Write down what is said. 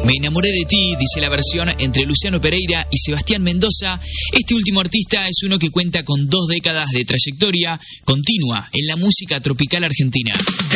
Me enamoré de ti, dice la versión entre Luciano Pereira y Sebastián Mendoza. Este último artista es uno que cuenta con 2 décadas de trayectoria continua en la música tropical argentina.